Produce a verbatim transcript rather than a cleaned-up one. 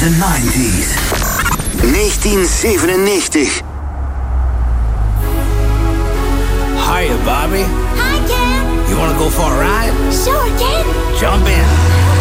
the nineties. negentien zevenennegentig. Hiya, Bobby. Hi, Ken. You wanna go for a ride? Sure, Ken. Jump in.